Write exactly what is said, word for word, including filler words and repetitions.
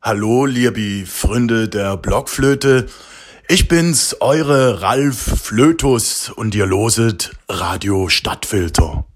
Hallo, liebe Freunde der Blockflöte. Ich bin's, eure Ralf Flötus und ihr loset Radio Stadtfilter.